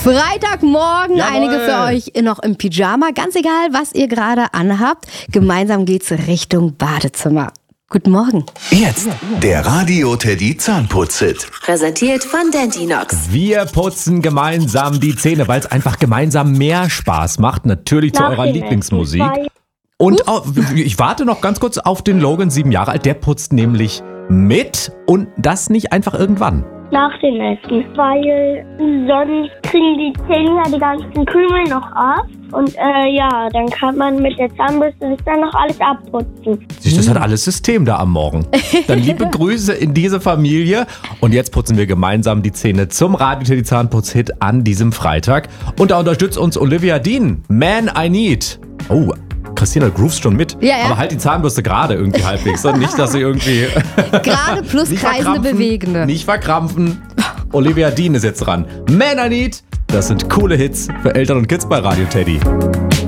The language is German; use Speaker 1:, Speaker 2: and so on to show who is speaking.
Speaker 1: Freitagmorgen,
Speaker 2: Jawohl.
Speaker 1: einige für euch noch im Pyjama. Ganz egal, was ihr gerade anhabt. Gemeinsam geht's Richtung Badezimmer. Guten Morgen.
Speaker 3: Jetzt der Radio Teddy Zahnputz-Hit.
Speaker 4: Präsentiert von Dentinox.
Speaker 2: Wir putzen gemeinsam die Zähne, weil es einfach gemeinsam mehr Spaß macht. Natürlich zu eurer Lieblingsmusik. Und ich warte noch ganz kurz auf den Logan, 7 Jahre alt. Der putzt nämlich mit und das nicht einfach irgendwann.
Speaker 5: Nach dem Essen, weil sonst kriegen die Zähne ja die ganzen Krümel noch ab. Und dann kann man mit der Zahnbürste sich dann noch alles abputzen.
Speaker 2: Das hat alles System da am Morgen. Dann liebe Grüße in diese Familie. Und jetzt putzen wir gemeinsam die Zähne zum Radio Teddy Zahnputz-Hit an diesem Freitag. Und da unterstützt uns Olivia Dean. Man, I Need. Oh, Christina, du groovst schon mit.
Speaker 1: Ja.
Speaker 2: Aber halt die Zahnbürste gerade irgendwie halbwegs. Und nicht, dass sie irgendwie...
Speaker 1: Gerade plus
Speaker 2: nicht
Speaker 1: kreisende,
Speaker 2: verkrampfen,
Speaker 1: bewegende.
Speaker 2: Nicht verkrampfen. Olivia Dean ist jetzt dran. Man, I Need. Das sind coole Hits für Eltern und Kids bei Radio Teddy.